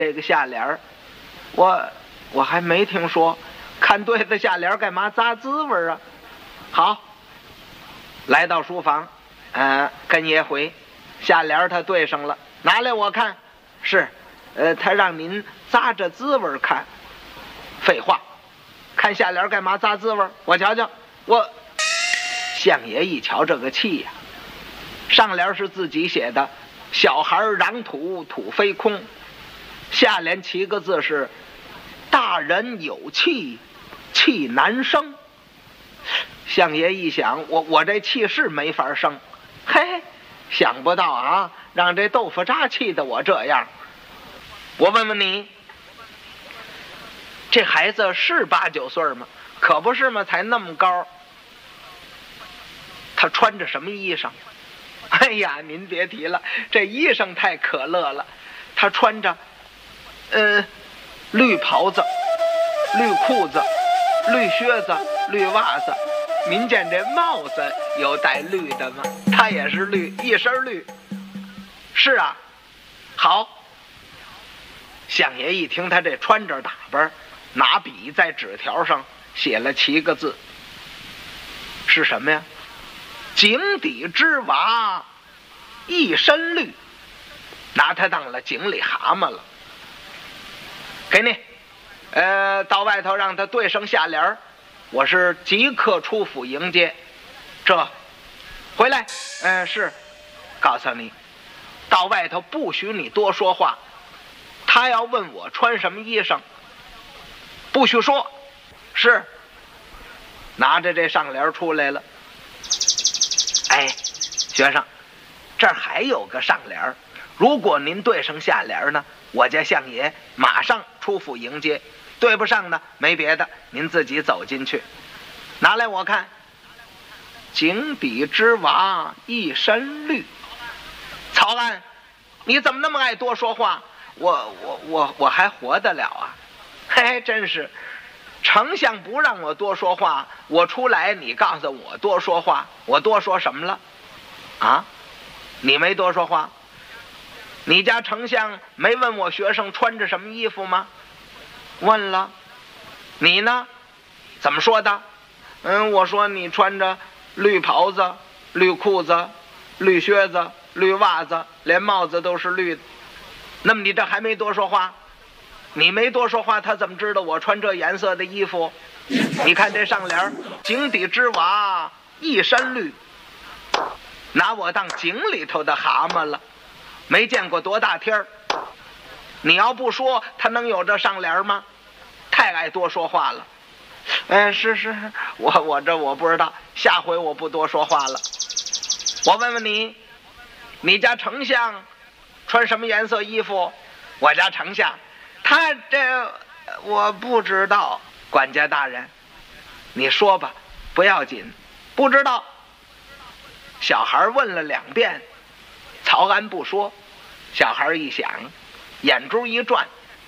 这个下联儿，我还没听说，看对子下联干嘛咂滋味啊？好，来到书房，跟爷回，下联他对上了，拿来我看，是，他让您咂着滋味看。废话，看下联干嘛咂滋味？我瞧瞧，相爷一瞧这个气呀，上联是自己写的，小孩壤土土飞空，下联7个字是大人有气气难生。相爷一想，我这气是没法生，嘿，想不到啊，让这豆腐渣气得我这样。我问问你，这孩子是8、9岁吗？可不是吗？才那么高。他穿着什么衣裳？哎呀，您别提了，这衣裳太可乐了。他穿着绿袍子、绿裤子、绿靴子、绿袜子。您见这帽子有带绿的吗？他也是绿，一身绿。是啊，好。相爷一听他这穿着打扮，拿笔在纸条上写了7个字，是什么呀？井底之蛙一身绿，拿他当了井里蛤蟆了。给你，到外头让他对上下联，我是即刻出府迎接。这回来，是告诉你，到外头不许你多说话。他要问我穿什么衣裳，不许说。是，拿着这上联出来了。哎，学生，这儿还有个上联，如果您对上下联呢，我家相爷马上出府迎接；对不上呢，没别的，您自己走进去。拿来我看，井底之蛙一身绿。曹安，你怎么那么爱多说话？我还活得了啊？嘿，真是，丞相不让我多说话，我出来你告诉我多说话，我多说什么了？啊？你没多说话？你家丞相没问我学生穿着什么衣服吗？问了。你呢？怎么说的？我说你穿着绿袍子、绿裤子、绿靴子、绿袜子，连帽子都是绿的。那么你这还没多说话？你没多说话，他怎么知道我穿这颜色的衣服？你看这上联，井底之蛙一身绿，拿我当井里头的蛤蟆了，没见过多大天儿。你要不说，他能有这上联吗？太爱多说话了。是，我不知道，下回我不多说话了。我问问你，你家丞相穿什么颜色衣服？我家丞相，他这我不知道。管家大人，你说吧，不要紧。不知道。小孩问了2遍，曹安不说。小孩一想，眼珠一转，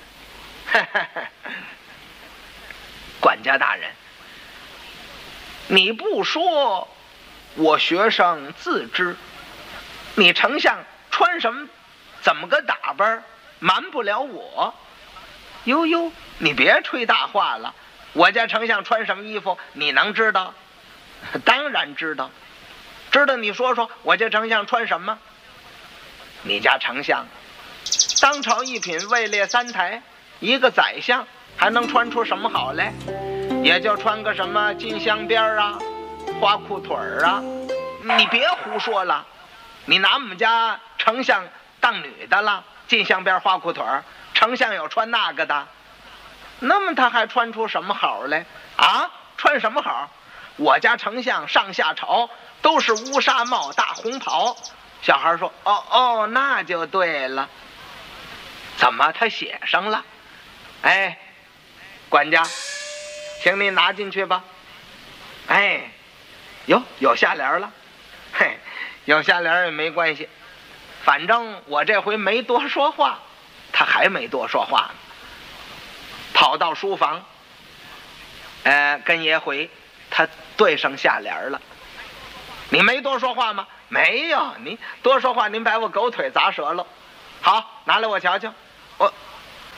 管家大人，你不说，我学生自知。你丞相穿什么，怎么个打扮，瞒不了我。呦，你别吹大话了，我家丞相穿什么衣服你能知道？当然知道。知道你说说，我家丞相穿什么？你家丞相当朝一品，位列3台，一个宰相，还能穿出什么好来？也就穿个什么金镶边啊，花裤腿啊。你别胡说了，你拿我们家丞相当女的了？金镶边花裤腿，丞相有穿那个的？那么他还穿出什么好来啊？穿什么好？我家丞相上下朝都是乌纱帽大红袍。小孩说哦，那就对了。怎么他写上了？哎，管家，请你拿进去吧。哎，有下联了。嘿，有下联也没关系，反正我这回没多说话。他还没多说话呢，跑到书房，跟爷回，他对上下联了。你没多说话吗？没有，你多说话，您把我狗腿砸折了。好，拿来我瞧瞧。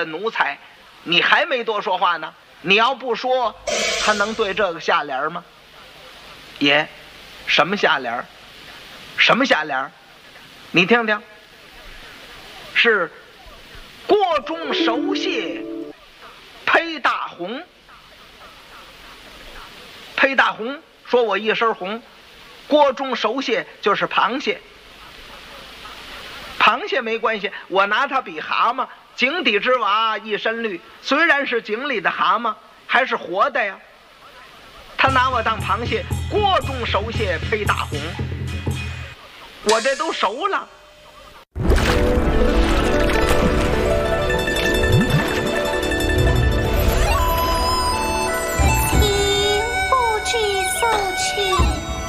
的奴才，你还没多说话呢。你要不说，他能对这个下联吗？爷，什么下联？什么下联？你听听，是锅中熟蟹配大红。配大红，说我一身红。锅中熟蟹就是螃蟹，螃蟹没关系，我拿它比蛤蟆。井底之蛙一身绿，虽然是井里的蛤蟆，还是活的呀。他拿我当螃蟹，锅中熟蟹配大红，我这都熟了。